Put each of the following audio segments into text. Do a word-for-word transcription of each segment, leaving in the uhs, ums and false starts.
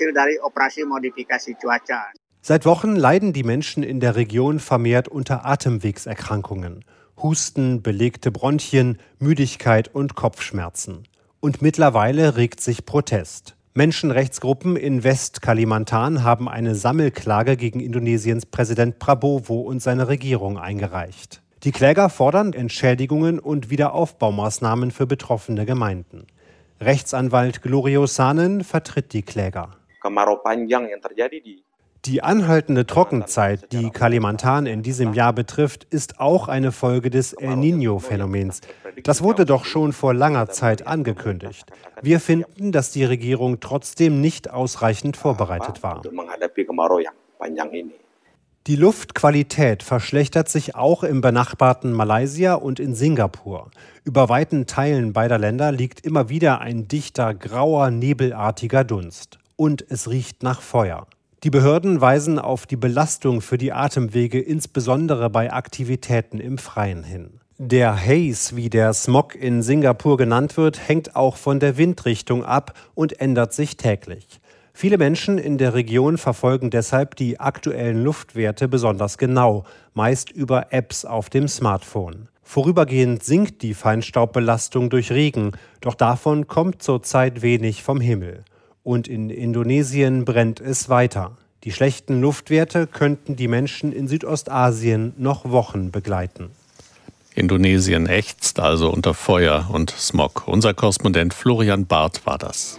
hasil dari operasi modifikasi cuaca. Seit Wochen leiden die Menschen in der Region vermehrt unter Atemwegserkrankungen. Husten, belegte Bronchien, Müdigkeit und Kopfschmerzen. Und mittlerweile regt sich Protest. Menschenrechtsgruppen in West-Kalimantan haben eine Sammelklage gegen Indonesiens Präsident Prabowo und seine Regierung eingereicht. Die Kläger fordern Entschädigungen und Wiederaufbaumaßnahmen für betroffene Gemeinden. Rechtsanwalt Glorio Sanen vertritt die Kläger. Die anhaltende Trockenzeit, die Kalimantan in diesem Jahr betrifft, ist auch eine Folge des El Niño-Phänomens. Das wurde doch schon vor langer Zeit angekündigt. Wir finden, dass die Regierung trotzdem nicht ausreichend vorbereitet war. Die Luftqualität verschlechtert sich auch im benachbarten Malaysia und in Singapur. Über weiten Teilen beider Länder liegt immer wieder ein dichter, grauer, nebelartiger Dunst. Und es riecht nach Feuer. Die Behörden weisen auf die Belastung für die Atemwege, insbesondere bei Aktivitäten im Freien hin. Der Haze, wie der Smog in Singapur genannt wird, hängt auch von der Windrichtung ab und ändert sich täglich. Viele Menschen in der Region verfolgen deshalb die aktuellen Luftwerte besonders genau, meist über Apps auf dem Smartphone. Vorübergehend sinkt die Feinstaubbelastung durch Regen, doch davon kommt zurzeit wenig vom Himmel. Und in Indonesien brennt es weiter. Die schlechten Luftwerte könnten die Menschen in Südostasien noch Wochen begleiten. Indonesien ächzt also unter Feuer und Smog. Unser Korrespondent Florian Barth war das.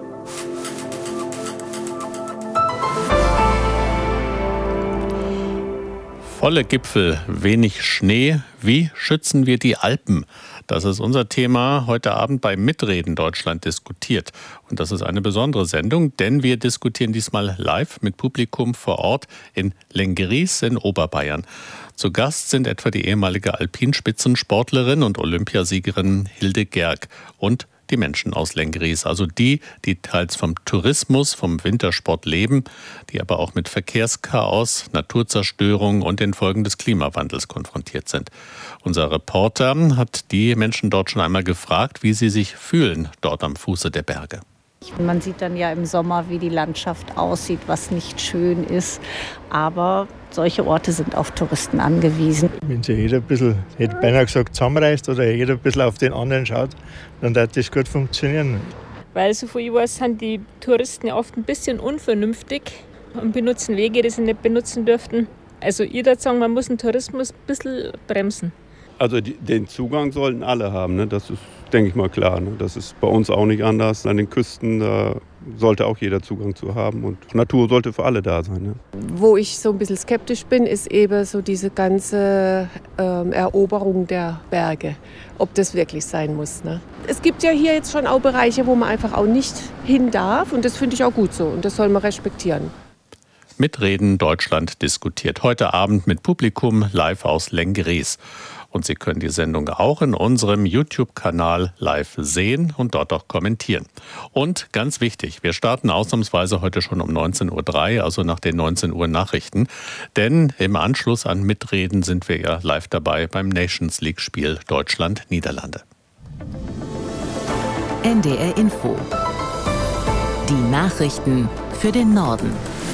Volle Gipfel, wenig Schnee. Wie schützen wir die Alpen? Das ist unser Thema heute Abend bei Mitreden Deutschland diskutiert. Und das ist eine besondere Sendung, denn wir diskutieren diesmal live mit Publikum vor Ort in Lenggries in Oberbayern. Zu Gast sind etwa die ehemalige Alpinspitzensportlerin und Olympiasiegerin Hilde Gerg und die Menschen aus Lenggries, also die, die teils vom Tourismus, vom Wintersport leben, die aber auch mit Verkehrschaos, Naturzerstörung und den Folgen des Klimawandels konfrontiert sind. Unser Reporter hat die Menschen dort schon einmal gefragt, wie sie sich fühlen dort am Fuße der Berge. Man sieht dann ja im Sommer, wie die Landschaft aussieht, was nicht schön ist. Aber solche Orte sind auf Touristen angewiesen. Wenn sich jeder ein bisschen, hätte beinahe gesagt, zusammenreißt oder jeder ein bisschen auf den anderen schaut, dann wird das gut funktionieren. Weil so viel ich weiß, sind die Touristen ja oft ein bisschen unvernünftig und benutzen Wege, die sie nicht benutzen dürften. Also ich würde sagen, man muss den Tourismus ein bisschen bremsen. Also die, den Zugang sollten alle haben, ne? Das ist, denke ich mal, klar. Ne? Das ist bei uns auch nicht anders. An den Küsten da sollte auch jeder Zugang zu haben und Natur sollte für alle da sein. Ne? Wo ich so ein bisschen skeptisch bin, ist eben so diese ganze ähm, Eroberung der Berge, ob das wirklich sein muss. Ne? Es gibt ja hier jetzt schon auch Bereiche, wo man einfach auch nicht hin darf und das finde ich auch gut so und das soll man respektieren. Mitreden Deutschland diskutiert heute Abend mit Publikum live aus Lenggries. Und Sie können die Sendung auch in unserem YouTube-Kanal live sehen und dort auch kommentieren. Und ganz wichtig, wir starten ausnahmsweise heute schon um neunzehn Uhr drei, also nach den neunzehn Uhr Nachrichten. Denn im Anschluss an Mitreden sind wir ja live dabei beim Nations League-Spiel Deutschland-Niederlande. N D R Info. Die Nachrichten für den Norden.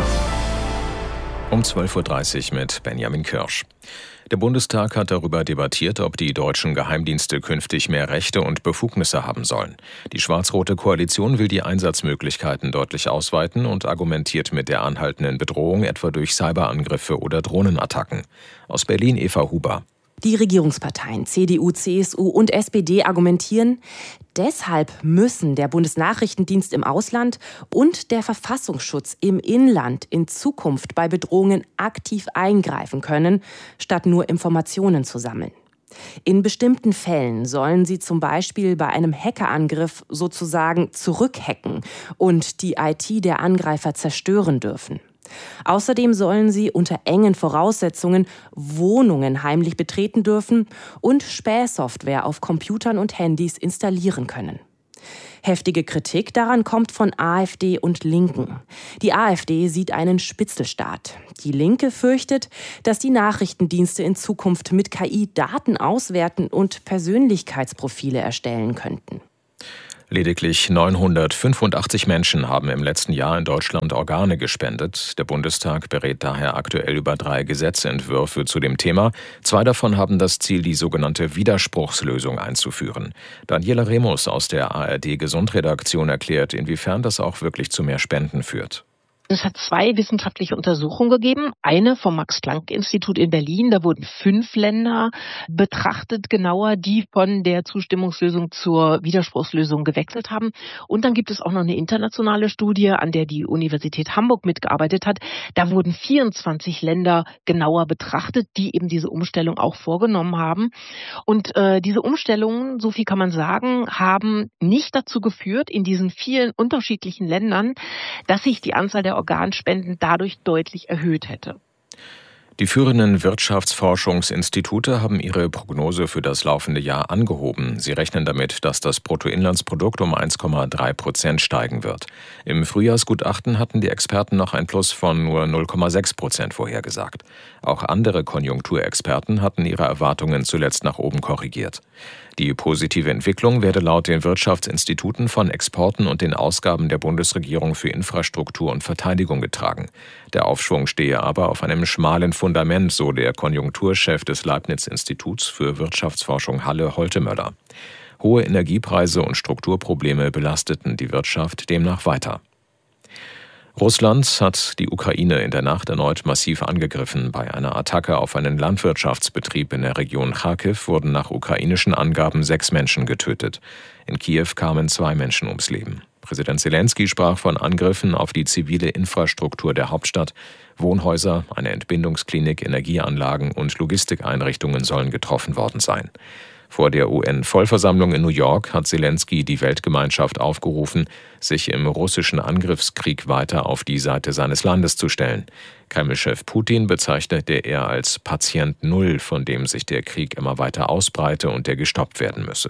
Um zwölf Uhr dreißig mit Benjamin Kirsch. Der Bundestag hat darüber debattiert, ob die deutschen Geheimdienste künftig mehr Rechte und Befugnisse haben sollen. Die schwarz-rote Koalition will die Einsatzmöglichkeiten deutlich ausweiten und argumentiert mit der anhaltenden Bedrohung etwa durch Cyberangriffe oder Drohnenattacken. Aus Berlin Eva Huber. Die Regierungsparteien C D U, C S U und S P D argumentieren, deshalb müssen der Bundesnachrichtendienst im Ausland und der Verfassungsschutz im Inland in Zukunft bei Bedrohungen aktiv eingreifen können, statt nur Informationen zu sammeln. In bestimmten Fällen sollen sie zum Beispiel bei einem Hackerangriff sozusagen zurückhacken und die I T der Angreifer zerstören dürfen. Außerdem sollen sie unter engen Voraussetzungen Wohnungen heimlich betreten dürfen und Spähsoftware auf Computern und Handys installieren können. Heftige Kritik daran kommt von AfD und Linken. Die AfD sieht einen Spitzelstaat. Die Linke fürchtet, dass die Nachrichtendienste in Zukunft mit K I Daten auswerten und Persönlichkeitsprofile erstellen könnten. Lediglich neunhundertfünfundachtzig Menschen haben im letzten Jahr in Deutschland Organe gespendet. Der Bundestag berät daher aktuell über drei Gesetzentwürfe zu dem Thema. Zwei davon haben das Ziel, die sogenannte Widerspruchslösung einzuführen. Daniela Remus aus der A R D-Gesundredaktion erklärt, inwiefern das auch wirklich zu mehr Spenden führt. Es hat zwei wissenschaftliche Untersuchungen gegeben. Eine vom Max-Planck-Institut in Berlin. Da wurden fünf Länder betrachtet, genauer, die von der Zustimmungslösung zur Widerspruchslösung gewechselt haben. Und dann gibt es auch noch eine internationale Studie, an der die Universität Hamburg mitgearbeitet hat. Da wurden vierundzwanzig Länder genauer betrachtet, die eben diese Umstellung auch vorgenommen haben. Und äh, diese Umstellungen, so viel kann man sagen, haben nicht dazu geführt, in diesen vielen unterschiedlichen Ländern, dass sich die Anzahl der Organspenden dadurch deutlich erhöht hätte. Die führenden Wirtschaftsforschungsinstitute haben ihre Prognose für das laufende Jahr angehoben. Sie rechnen damit, dass das Bruttoinlandsprodukt um eins Komma drei Prozent steigen wird. Im Frühjahrsgutachten hatten die Experten noch ein Plus von nur null Komma sechs Prozent vorhergesagt. Auch andere Konjunkturexperten hatten ihre Erwartungen zuletzt nach oben korrigiert. Die positive Entwicklung werde laut den Wirtschaftsinstituten von Exporten und den Ausgaben der Bundesregierung für Infrastruktur und Verteidigung getragen. Der Aufschwung stehe aber auf einem schmalen Fundament, so der Konjunkturchef des Leibniz-Instituts für Wirtschaftsforschung Halle Holtemöller. Hohe Energiepreise und Strukturprobleme belasteten die Wirtschaft demnach weiter. Russland hat die Ukraine in der Nacht erneut massiv angegriffen. Bei einer Attacke auf einen Landwirtschaftsbetrieb in der Region Charkiw wurden nach ukrainischen Angaben sechs Menschen getötet. In Kiew kamen zwei Menschen ums Leben. Präsident Zelensky sprach von Angriffen auf die zivile Infrastruktur der Hauptstadt. Wohnhäuser, eine Entbindungsklinik, Energieanlagen und Logistikeinrichtungen sollen getroffen worden sein. Vor der U N-Vollversammlung in New York hat Zelensky die Weltgemeinschaft aufgerufen, sich im russischen Angriffskrieg weiter auf die Seite seines Landes zu stellen. Kreml-Chef Putin bezeichnete er als Patient Null, von dem sich der Krieg immer weiter ausbreite und der gestoppt werden müsse.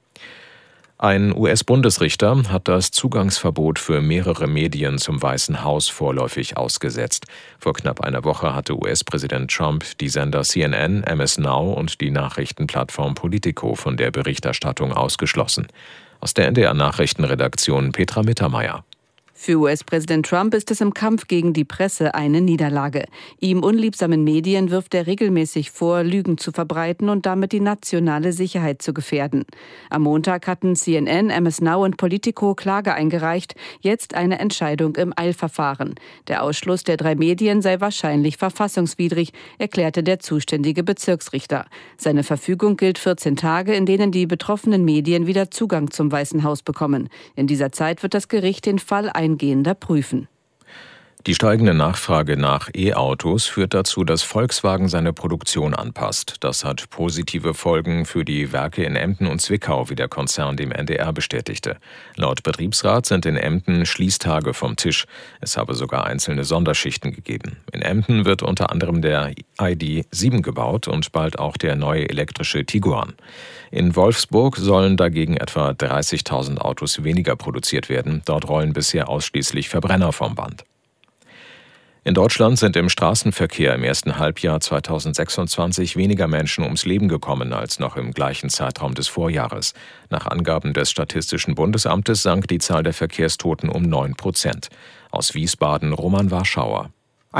Ein U S-Bundesrichter hat das Zugangsverbot für mehrere Medien zum Weißen Haus vorläufig ausgesetzt. Vor knapp einer Woche hatte U S-Präsident Trump die Sender C N N, M S Now und die Nachrichtenplattform Politico von der Berichterstattung ausgeschlossen. Aus der N D R-Nachrichtenredaktion Petra Mittermeier. Für U S-Präsident Trump ist es im Kampf gegen die Presse eine Niederlage. Ihm unliebsamen Medien wirft er regelmäßig vor, Lügen zu verbreiten und damit die nationale Sicherheit zu gefährden. Am Montag hatten C N N, M S Now und Politico Klage eingereicht, jetzt eine Entscheidung im Eilverfahren. Der Ausschluss der drei Medien sei wahrscheinlich verfassungswidrig, erklärte der zuständige Bezirksrichter. Seine Verfügung gilt vierzehn Tage, in denen die betroffenen Medien wieder Zugang zum Weißen Haus bekommen. In dieser Zeit wird das Gericht den Fall eingehender prüfen. Die steigende Nachfrage nach E-Autos führt dazu, dass Volkswagen seine Produktion anpasst. Das hat positive Folgen für die Werke in Emden und Zwickau, wie der Konzern dem N D R bestätigte. Laut Betriebsrat sind in Emden Schließtage vom Tisch. Es habe sogar einzelne Sonderschichten gegeben. In Emden wird unter anderem der I D sieben gebaut und bald auch der neue elektrische Tiguan. In Wolfsburg sollen dagegen etwa dreißigtausend Autos weniger produziert werden. Dort rollen bisher ausschließlich Verbrenner vom Band. In Deutschland sind im Straßenverkehr im ersten Halbjahr zweitausendsechsundzwanzig weniger Menschen ums Leben gekommen als noch im gleichen Zeitraum des Vorjahres. Nach Angaben des Statistischen Bundesamtes sank die Zahl der Verkehrstoten um neun Prozent. Aus Wiesbaden Roman Warschauer.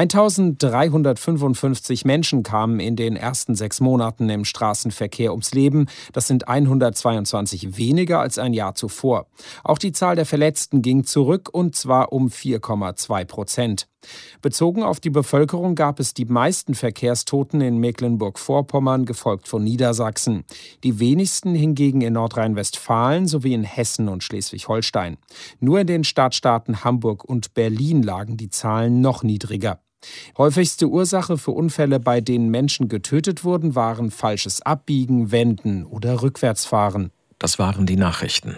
eintausenddreihundertfünfundfünfzig Menschen kamen in den ersten sechs Monaten im Straßenverkehr ums Leben. Das sind hundertzweiundzwanzig weniger als ein Jahr zuvor. Auch die Zahl der Verletzten ging zurück, und zwar um vier Komma zwei Prozent. Bezogen auf die Bevölkerung gab es die meisten Verkehrstoten in Mecklenburg-Vorpommern, gefolgt von Niedersachsen. Die wenigsten hingegen in Nordrhein-Westfalen sowie in Hessen und Schleswig-Holstein. Nur in den Stadtstaaten Hamburg und Berlin lagen die Zahlen noch niedriger. Häufigste Ursache für Unfälle, bei denen Menschen getötet wurden, waren falsches Abbiegen, Wenden oder Rückwärtsfahren. Das waren die Nachrichten.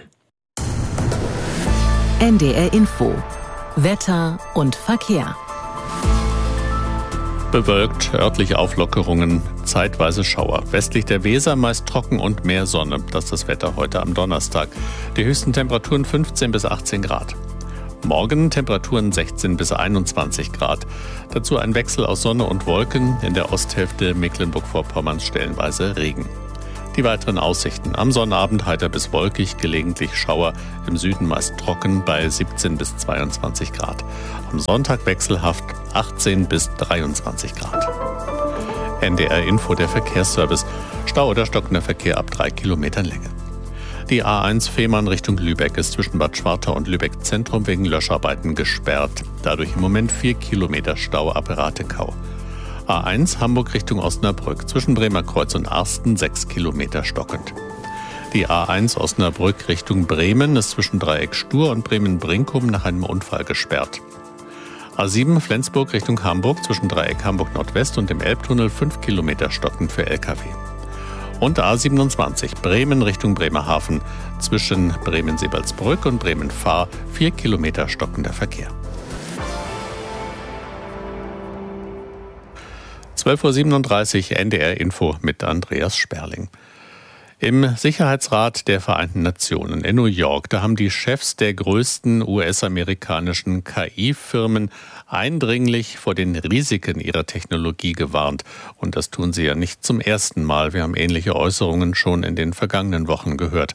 N D R Info. Wetter und Verkehr. Bewölkt, örtliche Auflockerungen, zeitweise Schauer. Westlich der Weser meist trocken und mehr Sonne. Das ist das Wetter heute am Donnerstag. Die höchsten Temperaturen fünfzehn bis achtzehn Grad. Morgen Temperaturen sechzehn bis einundzwanzig Grad. Dazu ein Wechsel aus Sonne und Wolken. In der Osthälfte Mecklenburg-Vorpommerns stellenweise Regen. Die weiteren Aussichten: Am Sonnabend heiter bis wolkig, gelegentlich Schauer, im Süden meist trocken bei siebzehn bis zweiundzwanzig Grad. Am Sonntag wechselhaft achtzehn bis dreiundzwanzig Grad. N D R Info, der Verkehrsservice. Stau oder stockender Verkehr ab drei Kilometern Länge. Die A eins Fehmarn Richtung Lübeck ist zwischen Bad Schwartau und Lübeck Zentrum wegen Löscharbeiten gesperrt. Dadurch im Moment vier Kilometer Stau ab Ratekau. A eins Hamburg Richtung Osnabrück zwischen Bremerkreuz und Arsten sechs Kilometer stockend. Die A eins Osnabrück Richtung Bremen ist zwischen Dreieck Stur und Bremen-Brinkum nach einem Unfall gesperrt. A sieben Flensburg Richtung Hamburg zwischen Dreieck Hamburg Nordwest und dem Elbtunnel fünf Kilometer stockend für L K W. Und A siebenundzwanzig Bremen Richtung Bremerhaven zwischen Bremen-Sebalsbrück und Bremen-Fahr vier Kilometer stockender Verkehr. zwölf Uhr siebenunddreißig N D R Info mit Andreas Sperling. Im Sicherheitsrat der Vereinten Nationen in New York, da haben die Chefs der größten U S-amerikanischen K I-Firmen eindringlich vor den Risiken ihrer Technologie gewarnt. Und das tun sie ja nicht zum ersten Mal. Wir haben ähnliche Äußerungen schon in den vergangenen Wochen gehört.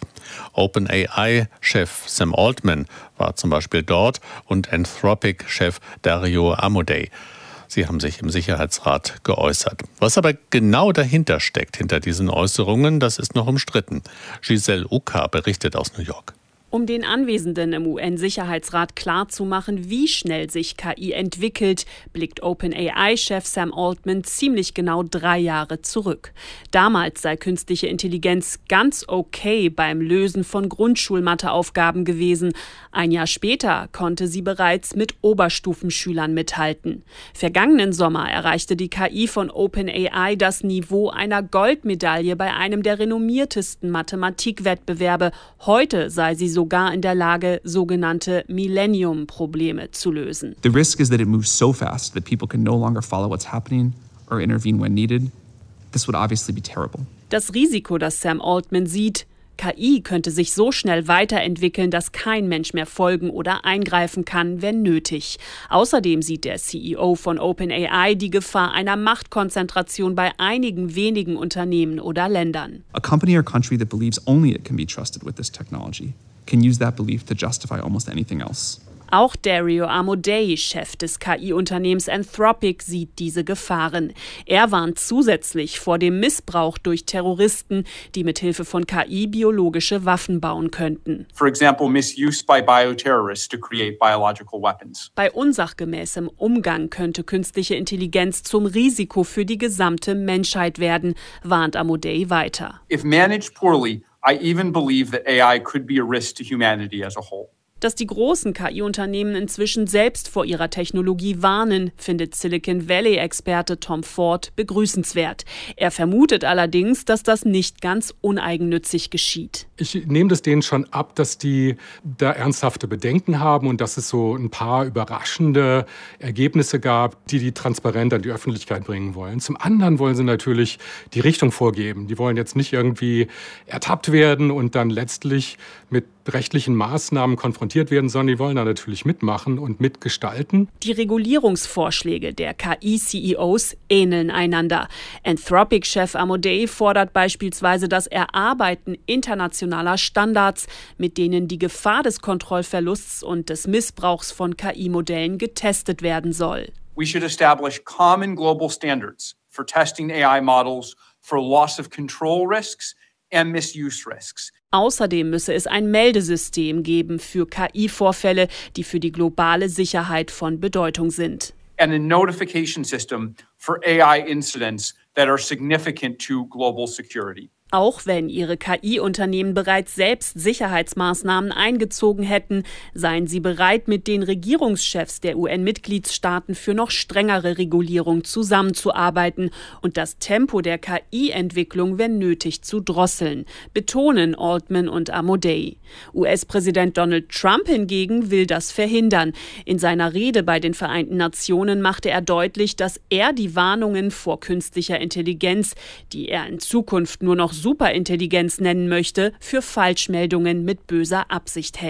OpenAI-Chef Sam Altman war zum Beispiel dort und Anthropic-Chef Dario Amodei. Sie haben sich im Sicherheitsrat geäußert. Was aber genau dahinter steckt, hinter diesen Äußerungen, das ist noch umstritten. Giselle Uka berichtet aus New York. Um den Anwesenden im U N-Sicherheitsrat klarzumachen, wie schnell sich K I entwickelt, blickt OpenAI-Chef Sam Altman ziemlich genau drei Jahre zurück. Damals sei künstliche Intelligenz ganz okay beim Lösen von Grundschulmatheaufgaben gewesen. Ein Jahr später konnte sie bereits mit Oberstufenschülern mithalten. Vergangenen Sommer erreichte die K I von OpenAI das Niveau einer Goldmedaille bei einem der renommiertesten Mathematikwettbewerbe. Heute sei sie so sogar in der Lage, sogenannte Millennium-Probleme zu lösen. The risk is that it moves so fast that people can no longer follow what's happening or intervene when needed. This would obviously be terrible. Das Risiko, das Sam Altman sieht: K I könnte sich so schnell weiterentwickeln, dass kein Mensch mehr folgen oder eingreifen kann, wenn nötig. Außerdem sieht der C E O von OpenAI die Gefahr einer Machtkonzentration bei einigen wenigen Unternehmen oder Ländern. A company or country that believes only it can be trusted with this technology can use that belief to justify almost anything else. Auch Dario Amodei, Chef des K I-Unternehmens Anthropic, sieht diese Gefahren. Er warnt zusätzlich vor dem Missbrauch durch Terroristen, die mit Hilfe von K I biologische Waffen bauen könnten. For example, misuse by bioterrorists to create biological weapons. Bei unsachgemäßem Umgang könnte künstliche Intelligenz zum Risiko für die gesamte Menschheit werden, warnt Amodei weiter. If managed poorly, I even believe that A I could be a risk to humanity as a whole. Dass die großen K I-Unternehmen inzwischen selbst vor ihrer Technologie warnen, findet Silicon Valley-Experte Tom Ford begrüßenswert. Er vermutet allerdings, dass das nicht ganz uneigennützig geschieht. Ich nehme das denen schon ab, dass die da ernsthafte Bedenken haben und dass es so ein paar überraschende Ergebnisse gab, die die transparent an die Öffentlichkeit bringen wollen. Zum anderen wollen sie natürlich die Richtung vorgeben. Die wollen jetzt nicht irgendwie ertappt werden und dann letztlich mit rechtlichen Maßnahmen konfrontiert werden, sondern die wollen da natürlich mitmachen und mitgestalten. Die Regulierungsvorschläge der K I-C E Os ähneln einander. Anthropic-Chef Amodei fordert beispielsweise das Erarbeiten internationaler Standards, mit denen die Gefahr des Kontrollverlusts und des Missbrauchs von K I-Modellen getestet werden soll. We should establish common global standards for testing A I models for loss of control risks and misuse risks. Außerdem müsse es ein Meldesystem geben für K I-Vorfälle, die für die globale Sicherheit von Bedeutung sind. And a notification system for A I incidents that are significant to global security. Auch wenn ihre K I-Unternehmen bereits selbst Sicherheitsmaßnahmen eingezogen hätten, seien sie bereit, mit den Regierungschefs der U N-Mitgliedstaaten für noch strengere Regulierung zusammenzuarbeiten und das Tempo der K I-Entwicklung, wenn nötig, zu drosseln, betonen Altman und Amodei. U S-Präsident Donald Trump hingegen will das verhindern. In seiner Rede bei den Vereinten Nationen machte er deutlich, dass er die Warnungen vor künstlicher Intelligenz, die er in Zukunft nur noch Superintelligenz nennen möchte, für Falschmeldungen mit böser Absicht hält.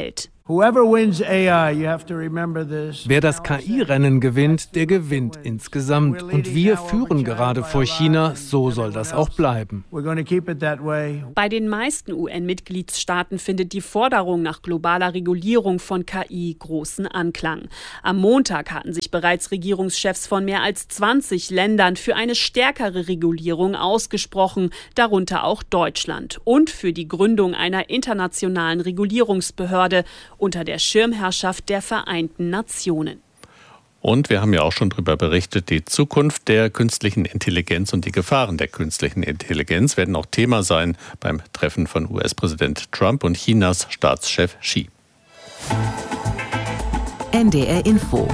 Wer das K I-Rennen gewinnt, der gewinnt insgesamt. Und wir führen gerade vor China, so soll das auch bleiben. Bei den meisten U N-Mitgliedstaaten findet die Forderung nach globaler Regulierung von K I großen Anklang. Am Montag hatten sich bereits Regierungschefs von mehr als zwanzig Ländern für eine stärkere Regulierung ausgesprochen, darunter auch Deutschland, und für die Gründung einer internationalen Regulierungsbehörde unter der Schirmherrschaft der Vereinten Nationen. Und wir haben ja auch schon darüber berichtet, die Zukunft der künstlichen Intelligenz und die Gefahren der künstlichen Intelligenz werden auch Thema sein beim Treffen von U S-Präsident Trump und Chinas Staatschef Xi. N D R Info.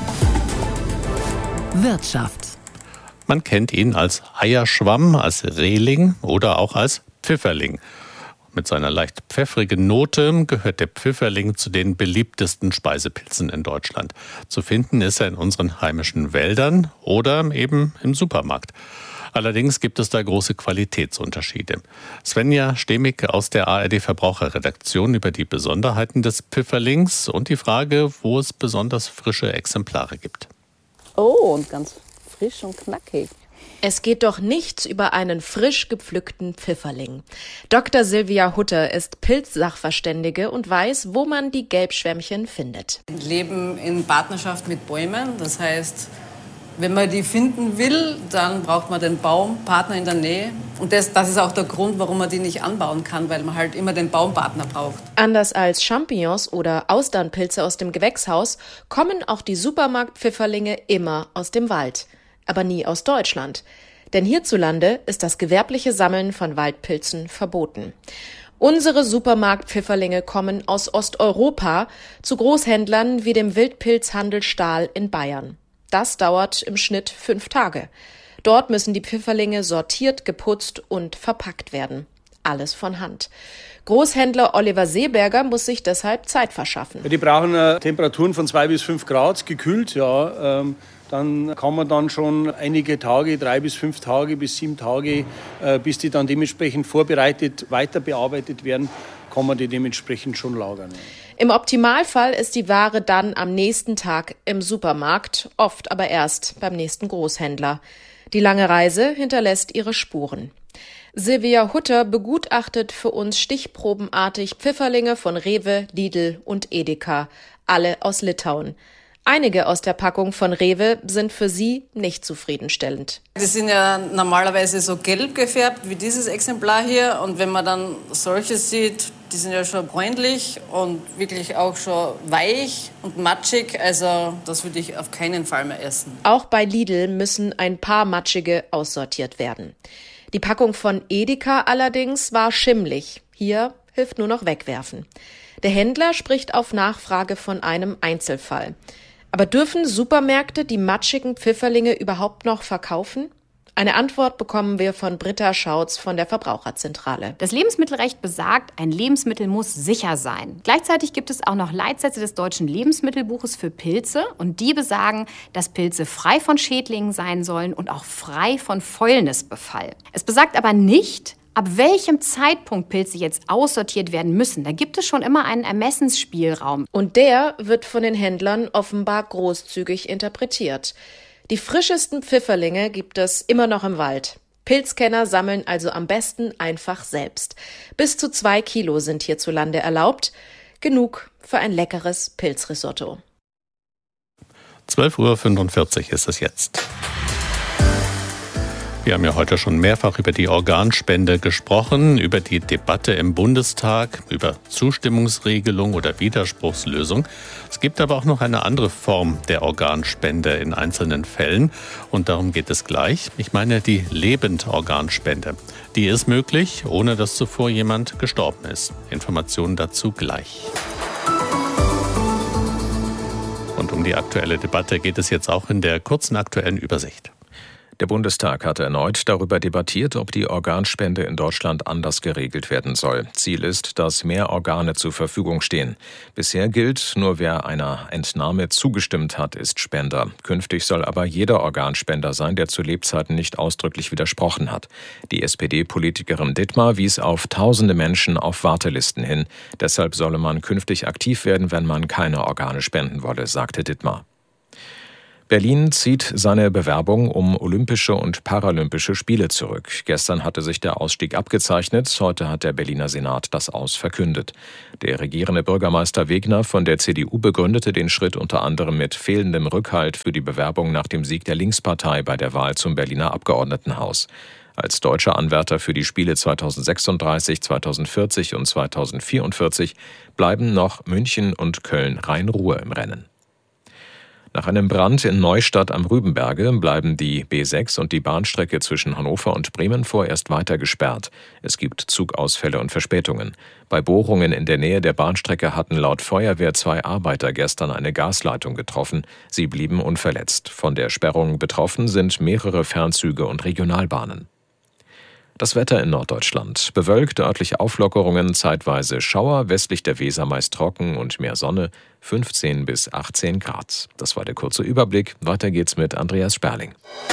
Wirtschaft. Man kennt ihn als Eierschwamm, als Rehling oder auch als Pfifferling. Mit seiner leicht pfeffrigen Note gehört der Pfifferling zu den beliebtesten Speisepilzen in Deutschland. Zu finden ist er in unseren heimischen Wäldern oder eben im Supermarkt. Allerdings gibt es da große Qualitätsunterschiede. Svenja Stemick aus der A R D-Verbraucherredaktion über die Besonderheiten des Pfifferlings und die Frage, wo es besonders frische Exemplare gibt. Oh, und ganz frisch und knackig. Es geht doch nichts über einen frisch gepflückten Pfifferling. Doktor Silvia Hutter ist Pilzsachverständige und weiß, wo man die Gelbschwämmchen findet. Wir leben in Partnerschaft mit Bäumen. Das heißt, wenn man die finden will, dann braucht man den Baumpartner in der Nähe. Und das, das ist auch der Grund, warum man die nicht anbauen kann, weil man halt immer den Baumpartner braucht. Anders als Champignons oder Austernpilze aus dem Gewächshaus kommen auch die Supermarktpfifferlinge immer aus dem Wald. Aber nie aus Deutschland. Denn hierzulande ist das gewerbliche Sammeln von Waldpilzen verboten. Unsere Supermarktpfifferlinge kommen aus Osteuropa zu Großhändlern wie dem Wildpilzhandel Stahl in Bayern. Das dauert im Schnitt fünf Tage. Dort müssen die Pfifferlinge sortiert, geputzt und verpackt werden. Alles von Hand. Großhändler Oliver Seeberger muss sich deshalb Zeit verschaffen. Die brauchen äh, Temperaturen von zwei bis fünf Grad, gekühlt, ja. Ähm Dann kann man dann schon einige Tage, drei bis fünf Tage bis sieben Tage, äh, bis die dann dementsprechend vorbereitet, weiter bearbeitet werden, kann man die dementsprechend schon lagern. Ja. Im Optimalfall ist die Ware dann am nächsten Tag im Supermarkt, oft aber erst beim nächsten Großhändler. Die lange Reise hinterlässt ihre Spuren. Silvia Hutter begutachtet für uns stichprobenartig Pfifferlinge von Rewe, Lidl und Edeka, alle aus Litauen. Einige aus der Packung von Rewe sind für sie nicht zufriedenstellend. Die sind ja normalerweise so gelb gefärbt wie dieses Exemplar hier. Und wenn man dann solche sieht, die sind ja schon bräunlich und wirklich auch schon weich und matschig. Also das würde ich auf keinen Fall mehr essen. Auch bei Lidl müssen ein paar matschige aussortiert werden. Die Packung von Edeka allerdings war schimmlig. Hier hilft nur noch wegwerfen. Der Händler spricht auf Nachfrage von einem Einzelfall. Aber dürfen Supermärkte die matschigen Pfifferlinge überhaupt noch verkaufen? Eine Antwort bekommen wir von Britta Schautz von der Verbraucherzentrale. Das Lebensmittelrecht besagt, ein Lebensmittel muss sicher sein. Gleichzeitig gibt es auch noch Leitsätze des Deutschen Lebensmittelbuches für Pilze. Und die besagen, dass Pilze frei von Schädlingen sein sollen und auch frei von Fäulnisbefall. Es besagt aber nicht, ab welchem Zeitpunkt Pilze jetzt aussortiert werden müssen. Da gibt es schon immer einen Ermessensspielraum. Und der wird von den Händlern offenbar großzügig interpretiert. Die frischesten Pfifferlinge gibt es immer noch im Wald. Pilzkenner sammeln also am besten einfach selbst. Bis zu zwei Kilo sind hierzulande erlaubt. Genug für ein leckeres Pilzrisotto. zwölf Uhr fünfundvierzig ist es jetzt. Wir haben ja heute schon mehrfach über die Organspende gesprochen, über die Debatte im Bundestag, über Zustimmungsregelung oder Widerspruchslösung. Es gibt aber auch noch eine andere Form der Organspende in einzelnen Fällen und darum geht es gleich. Ich meine die Lebendorganspende. Die ist möglich, ohne dass zuvor jemand gestorben ist. Informationen dazu gleich. Und um die aktuelle Debatte geht es jetzt auch in der kurzen aktuellen Übersicht. Der Bundestag hatte erneut darüber debattiert, ob die Organspende in Deutschland anders geregelt werden soll. Ziel ist, dass mehr Organe zur Verfügung stehen. Bisher gilt, nur wer einer Entnahme zugestimmt hat, ist Spender. Künftig soll aber jeder Organspender sein, der zu Lebzeiten nicht ausdrücklich widersprochen hat. Die S P D-Politikerin Dittmar wies auf tausende Menschen auf Wartelisten hin. Deshalb solle man künftig aktiv werden, wenn man keine Organe spenden wolle, sagte Dittmar. Berlin zieht seine Bewerbung um Olympische und Paralympische Spiele zurück. Gestern hatte sich der Ausstieg abgezeichnet, heute hat der Berliner Senat das Aus verkündet. Der regierende Bürgermeister Wegner von der C D U begründete den Schritt unter anderem mit fehlendem Rückhalt für die Bewerbung nach dem Sieg der Linkspartei bei der Wahl zum Berliner Abgeordnetenhaus. Als deutscher Anwärter für die Spiele zweitausendsechsunddreißig, zweitausendvierzig und zweitausendvierundvierzig bleiben noch München und Köln-Rhein-Ruhr im Rennen. Nach einem Brand in Neustadt am Rübenberge bleiben die B sechs und die Bahnstrecke zwischen Hannover und Bremen vorerst weiter gesperrt. Es gibt Zugausfälle und Verspätungen. Bei Bohrungen in der Nähe der Bahnstrecke hatten laut Feuerwehr zwei Arbeiter gestern eine Gasleitung getroffen. Sie blieben unverletzt. Von der Sperrung betroffen sind mehrere Fernzüge und Regionalbahnen. Das Wetter in Norddeutschland. Bewölkt, örtliche Auflockerungen, zeitweise Schauer, westlich der Weser meist trocken und mehr Sonne, fünfzehn bis achtzehn Grad. Das war der kurze Überblick. Weiter geht's mit Andreas Sperling.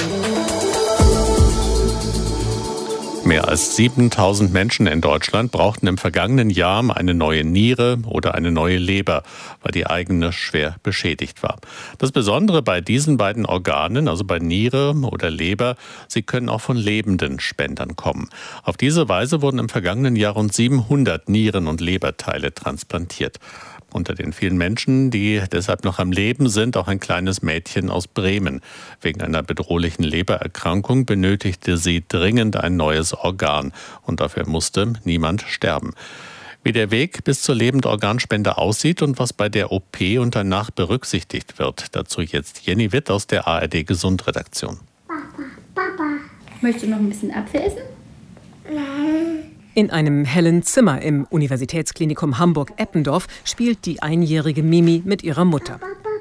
Mehr als siebentausend Menschen in Deutschland brauchten im vergangenen Jahr eine neue Niere oder eine neue Leber, weil die eigene schwer beschädigt war. Das Besondere bei diesen beiden Organen, also bei Niere oder Leber, sie können auch von lebenden Spendern kommen. Auf diese Weise wurden im vergangenen Jahr rund siebenhundert Nieren- und Leberteile transplantiert. Unter den vielen Menschen, die deshalb noch am Leben sind, auch ein kleines Mädchen aus Bremen. Wegen einer bedrohlichen Lebererkrankung benötigte sie dringend ein neues Organ. Und dafür musste niemand sterben. Wie der Weg bis zur Lebendorganspende aussieht und was bei der O P und danach berücksichtigt wird, dazu jetzt Jenny Witt aus der A R D Gesundredaktion. Papa, Papa. Möchtest du noch ein bisschen Apfel essen? Nein. In einem hellen Zimmer im Universitätsklinikum Hamburg-Eppendorf spielt die einjährige Mimi mit ihrer Mutter.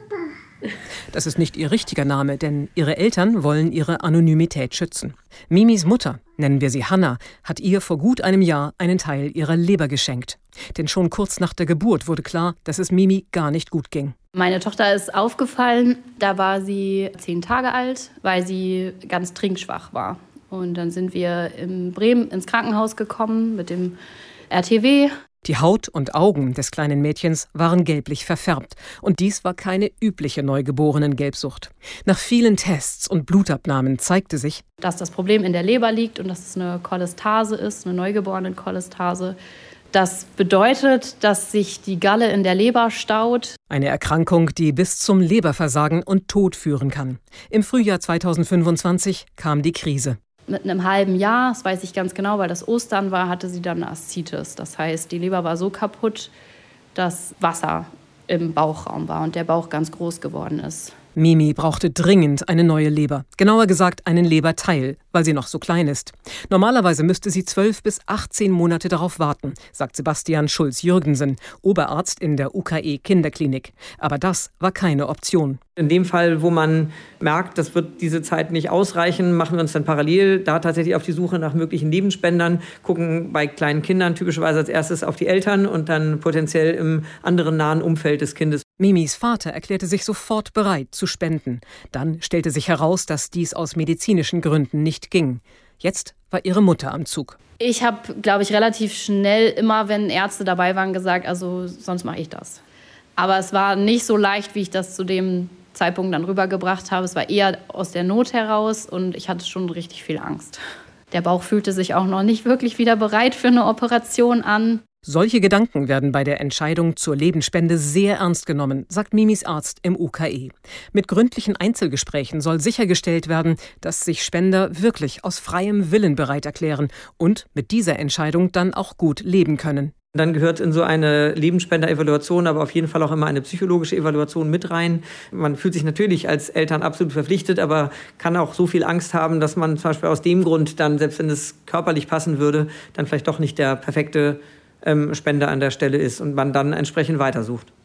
Das ist nicht ihr richtiger Name, denn ihre Eltern wollen ihre Anonymität schützen. Mimis Mutter, nennen wir sie Hanna, hat ihr vor gut einem Jahr einen Teil ihrer Leber geschenkt. Denn schon kurz nach der Geburt wurde klar, dass es Mimi gar nicht gut ging. Meine Tochter ist aufgefallen, da war sie zehn Tage alt, weil sie ganz trinkschwach war. Und dann sind wir in Bremen ins Krankenhaus gekommen mit dem R T W. Die Haut und Augen des kleinen Mädchens waren gelblich verfärbt. Und dies war keine übliche Neugeborenen-Gelbsucht. Nach vielen Tests und Blutabnahmen zeigte sich, dass das Problem in der Leber liegt und dass es eine Cholestase ist, eine Neugeborenen-Cholestase. Das bedeutet, dass sich die Galle in der Leber staut. Eine Erkrankung, die bis zum Leberversagen und Tod führen kann. Im Frühjahr zweitausendfünfundzwanzig kam die Krise. Mit einem halben Jahr, das weiß ich ganz genau, weil das Ostern war, hatte sie dann eine Aszites. Das heißt, die Leber war so kaputt, dass Wasser im Bauchraum war und der Bauch ganz groß geworden ist. Mimi brauchte dringend eine neue Leber. Genauer gesagt einen Leberteil, weil sie noch so klein ist. Normalerweise müsste sie zwölf bis achtzehn Monate darauf warten, sagt Sebastian Schulz-Jürgensen, Oberarzt in der U K E-Kinderklinik. Aber das war keine Option. In dem Fall, wo man merkt, das wird diese Zeit nicht ausreichen, machen wir uns dann parallel da tatsächlich auf die Suche nach möglichen Nebenspendern, gucken bei kleinen Kindern typischerweise als erstes auf die Eltern und dann potenziell im anderen nahen Umfeld des Kindes. Mimis Vater erklärte sich sofort bereit zu spenden. Dann stellte sich heraus, dass dies aus medizinischen Gründen nicht ging. Jetzt war ihre Mutter am Zug. Ich habe, glaube ich, relativ schnell immer, wenn Ärzte dabei waren, gesagt, also sonst mache ich das. Aber es war nicht so leicht, wie ich das zu dem Zeitpunkt dann rübergebracht habe. Es war eher aus der Not heraus und ich hatte schon richtig viel Angst. Der Bauch fühlte sich auch noch nicht wirklich wieder bereit für eine Operation an. Solche Gedanken werden bei der Entscheidung zur Lebensspende sehr ernst genommen, sagt Mimis Arzt im U K E. Mit gründlichen Einzelgesprächen soll sichergestellt werden, dass sich Spender wirklich aus freiem Willen bereit erklären und mit dieser Entscheidung dann auch gut leben können. Dann gehört in so eine Lebenspender-Evaluation aber auf jeden Fall auch immer eine psychologische Evaluation mit rein. Man fühlt sich natürlich als Eltern absolut verpflichtet, aber kann auch so viel Angst haben, dass man zum Beispiel aus dem Grund dann, selbst wenn es körperlich passen würde, dann vielleicht doch nicht der perfekte ähm, Spender an der Stelle ist und man dann entsprechend weitersucht.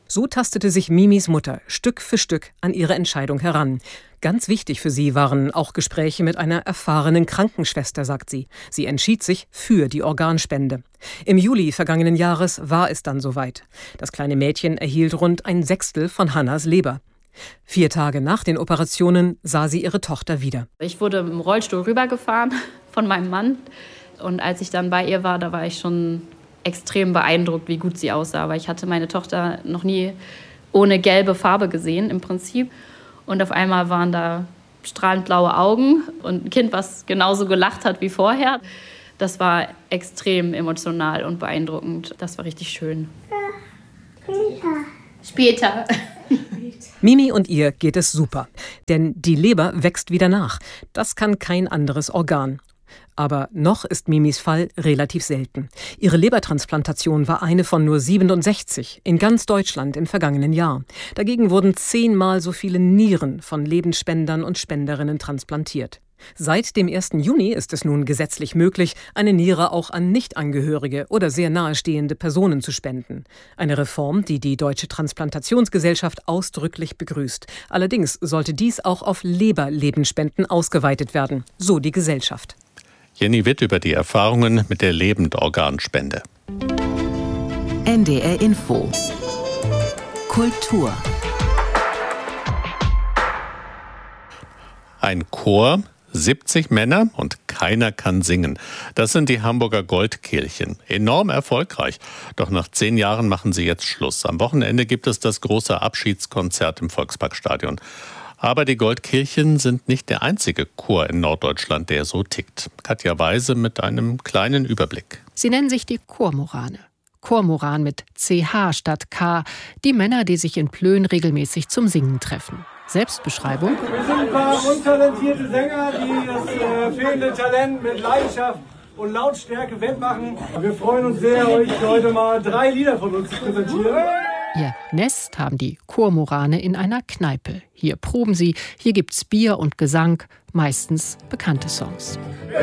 So tastete sich Mimis Mutter Stück für Stück an ihre Entscheidung heran. Ganz wichtig für sie waren auch Gespräche mit einer erfahrenen Krankenschwester, sagt sie. Sie entschied sich für die Organspende. Im Juli vergangenen Jahres war es dann soweit. Das kleine Mädchen erhielt rund ein Sechstel von Hannas Leber. Vier Tage nach den Operationen sah sie ihre Tochter wieder. Ich wurde im Rollstuhl rübergefahren von meinem Mann. Und als ich dann bei ihr war, da war ich schon extrem beeindruckt, wie gut sie aussah. Weil ich hatte meine Tochter noch nie ohne gelbe Farbe gesehen im Prinzip. Und auf einmal waren da strahlend blaue Augen und ein Kind, was genauso gelacht hat wie vorher. Das war extrem emotional und beeindruckend. Das war richtig schön. Später. Später. Mimi und ihr geht es super, denn die Leber wächst wieder nach. Das kann kein anderes Organ. Aber noch ist Mimis Fall relativ selten. Ihre Lebertransplantation war eine von nur siebenundsechzig in ganz Deutschland im vergangenen Jahr. Dagegen wurden zehnmal so viele Nieren von Lebensspendern und Spenderinnen transplantiert. Seit dem ersten Juni ist es nun gesetzlich möglich, eine Niere auch an Nichtangehörige oder sehr nahestehende Personen zu spenden. Eine Reform, die die Deutsche Transplantationsgesellschaft ausdrücklich begrüßt. Allerdings sollte dies auch auf Leberlebenspenden ausgeweitet werden, so die Gesellschaft. Jenny Witt über die Erfahrungen mit der Lebendorganspende. N D R Info Kultur. Ein Chor, siebzig Männer und keiner kann singen. Das sind die Hamburger Goldkehlchen. Enorm erfolgreich. Doch nach zehn Jahren machen sie jetzt Schluss. Am Wochenende gibt es das große Abschiedskonzert im Volksparkstadion. Aber die Goldkehlchen sind nicht der einzige Chor in Norddeutschland, der so tickt. Katja Weise mit einem kleinen Überblick. Sie nennen sich die Chormorane. Chormoran mit C H statt K. Die Männer, die sich in Plön regelmäßig zum Singen treffen. Selbstbeschreibung? Wir sind ein paar untalentierte Sänger, die das äh, fehlende Talent mit Leidenschaft und Lautstärke wettmachen. Wir freuen uns sehr, euch heute mal drei Lieder von uns zu präsentieren. Ihr Nest haben die Chormorane in einer Kneipe. Hier proben sie, hier gibt's Bier und Gesang, meistens bekannte Songs.